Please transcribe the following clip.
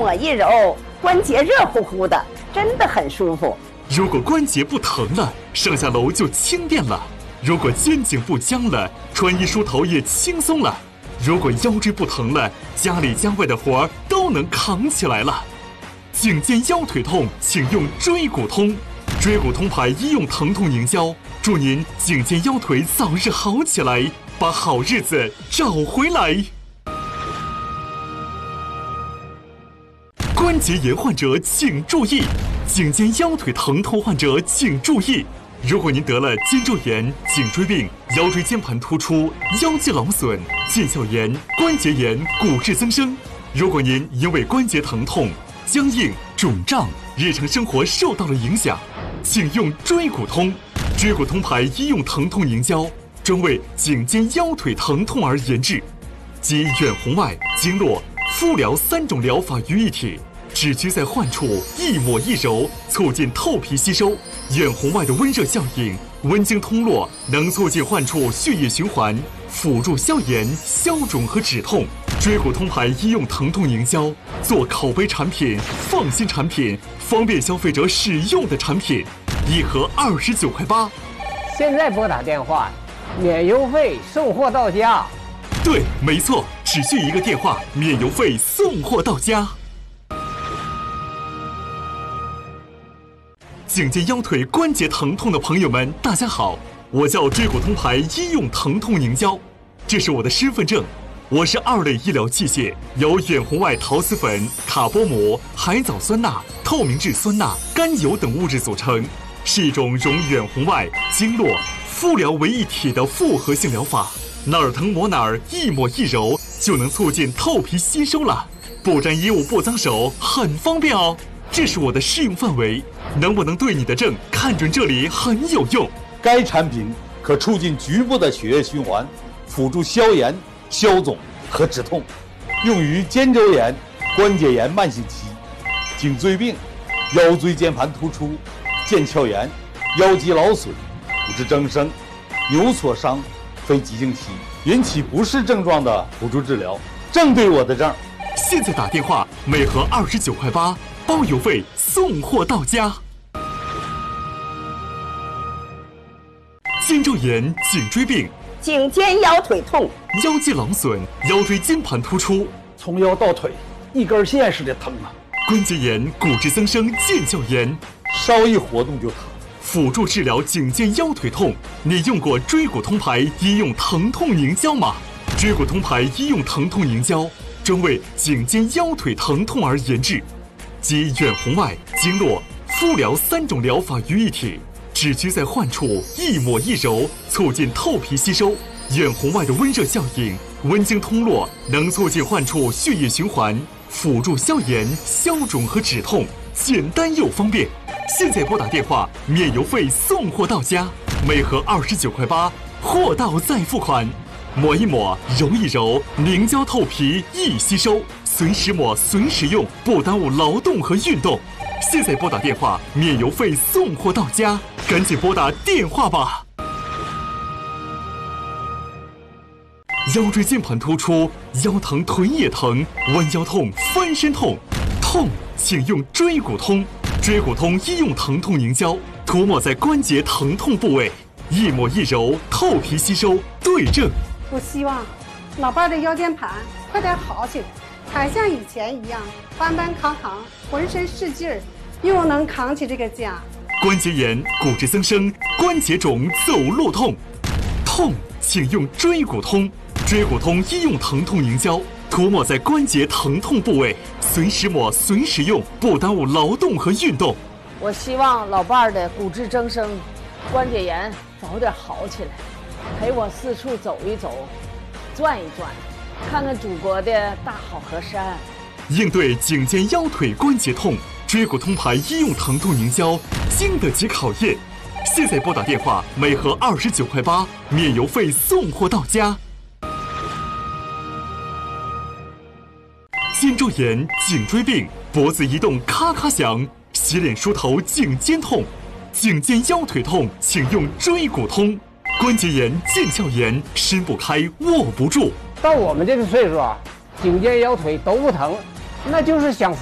抹一揉，关节热乎乎的，真的很舒服。 如果关节不疼了，上下楼就轻便了；如果肩颈不僵了，穿衣梳头也轻松了；如果腰椎不疼了，家里家外的活儿都能扛起来了。颈肩腰腿痛，请用椎骨通。椎骨通牌医用疼痛凝胶，祝您颈肩腰腿早日好起来，把好日子找回来。关节炎患者请注意，颈肩腰腿疼痛患者请注意。如果您得了肩周炎、颈椎病、腰椎间盘突出、腰肌劳损、腱鞘炎、关节炎、骨质增生，如果您因为关节疼痛、僵硬、肿胀，日常生活受到了影响，请用椎骨通。椎骨通牌医用疼痛凝胶，专为颈肩腰腿疼痛而研制，集远红外、经络、敷疗3种疗法于一体，只需在患处一抹一揉，促进透皮吸收。远红外的温热效应，温经通络，能促进患处血液循环，辅助消炎、消肿和止痛。椎骨通牌医用疼痛凝胶，做口碑产品、放心产品、方便消费者使用的产品，一盒29.8块。 现在拨打电话，免邮费送货到家。 对，没错，只需一个电话，免邮费送货到家。颈肩腰腿关节疼痛的朋友们，大家好，我叫椎骨通牌医用疼痛凝胶，这是我的身份证。我是2类医疗器械，由远红外陶瓷粉、卡波膜、海藻酸钠、透明质酸钠、甘油等物质组成，是一种融远红外、经络、敷疗为一体的复合性疗法。哪儿疼抹哪儿，一抹一揉就能促进透皮吸收了，不沾衣物不脏手，很方便哦。这是我的适用范围，能不能对你的症看准这里很有用。 该产品可促进局部的血液循环，辅助消炎、消肿和止痛，用于肩周炎、关节炎慢性期、颈椎病、腰椎间盘突出、腱鞘炎、腰肌劳损、骨质增生、扭挫伤、非急性期引起不适症状的辅助治疗，正对我的症。 现在打电话，每盒29.8块，包邮费送货到家。肩周炎、颈椎病、 颈肩腰腿痛、 腰肌劳损、腰椎间盘突出， 从腰到腿一根线似的疼啊！ 关节炎、骨质增生、腱鞘炎， 稍一活动就疼。 辅助治疗颈肩腰腿痛，你用过椎骨通牌医用疼痛凝胶吗？椎骨通牌医用疼痛凝胶，专为颈肩腰腿疼痛而研制，集远红外、经络、敷疗3种疗法于一体，只需在患处一抹一揉，促进透皮吸收。远红外的温热效应，温经通络，能促进患处血液循环，辅助消炎、消肿和止痛，简单又方便。现在拨打电话，免邮费送货到家，每盒29.8块，货到再付款。抹一抹，揉一揉，凝胶透皮易吸收，随时抹随时用，不耽误劳动和运动。现在拨打电话，免邮费送货到家，赶紧拨打电话吧。腰椎间盘突出，腰疼臀也疼，弯腰痛、翻身痛，痛请用椎骨通。椎骨通医用疼痛凝胶，涂抹在关节疼痛部位，一抹一揉，透皮吸收，对症。 我希望老伴的腰间盘快点好起来，还像以前一样搬搬扛扛，浑身是劲儿，又能扛起这个家。 关节炎、骨质增生、关节肿、走路痛，痛请用椎骨通。椎骨通医用疼痛凝胶，涂抹在关节疼痛部位，随时抹随时用，不耽误劳动和运动。 我希望老伴儿的骨质增生、关节炎早点好起来，陪我四处走一走，转一转，看看祖国的大好河山。 应对颈肩腰腿关节痛，椎骨通牌医用疼痛凝胶经得起考验。现在拨打电话，每盒29.8块，免邮费送货到家。肩周炎、颈椎病、脖子移动咔咔响，洗脸梳头颈肩痛，颈肩腰腿痛请用椎骨通。关节炎、腱鞘炎，伸不开握不住。 到我们这个岁数啊，颈肩腰腿都不疼，那就是享